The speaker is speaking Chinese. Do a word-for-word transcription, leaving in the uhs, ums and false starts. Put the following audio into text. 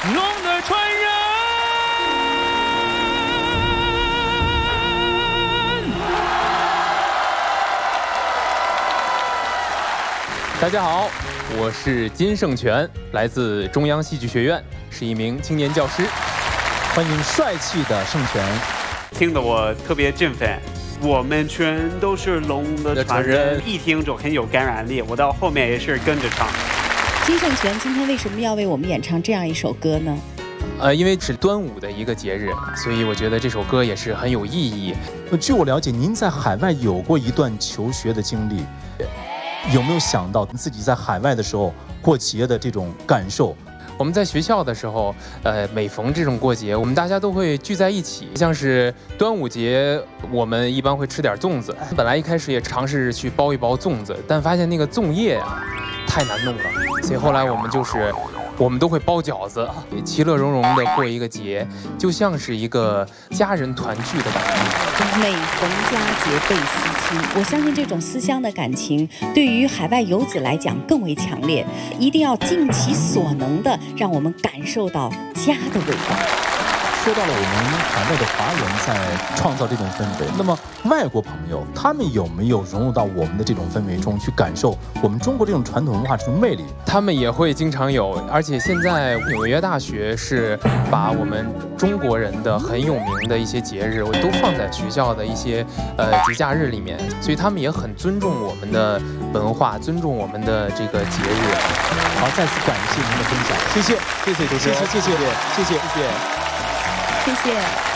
龙的传人。大家好，我是金圣权，来自中央戏剧学院，是一名青年教师。 欢迎帅气的圣权， 听得我特别振奋。我们全都是龙的传人，一听就很有感染力，我到后面也是跟着唱。 金圣权今天为什么要为我们演唱这样一首歌呢？ 呃，因为是端午的一个节日，所以我觉得这首歌也是很有意义。 据我了解，您在海外有过一段求学的经历，有没有想到自己在海外的时候过节的这种感受？ 我们在学校的时候，呃，每逢这种过节，我们大家都会聚在一起。像是端午节，我们一般会吃点粽子。本来一开始也尝试去包一包粽子，但发现那个粽叶啊太难弄了，所以后来我们就是我们都会包饺子，其乐融融的过一个节，就像是一个家人团聚的感觉。 每逢佳节倍思亲，我相信这种思乡的感情对于海外游子来讲更为强烈，一定要尽其所能的让我们感受到家的味道。 说到了我们海外的华人在创造这种氛围，那么外国朋友他们有没有融入到我们的这种氛围中去感受我们中国这种传统文化这种魅力？ 他们也会经常有，而且现在纽约大学是把我们中国人的很有名的一些节日都放在学校的一些呃节假日里面，所以他们也很尊重我们的文化，尊重我们的这个节日。 好，再次感谢您的分享，谢谢， 谢谢主持人， 谢谢，谢谢，谢谢，谢谢。 谢谢。